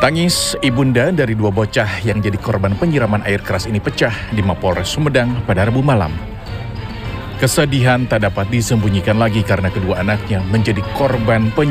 Tangis ibunda dari dua bocah yang jadi korban penyiraman air keras ini pecah di Mapolres Sumedang pada Rabu malam. Kesedihan tak dapat disembunyikan lagi karena kedua anaknya menjadi korban penyiraman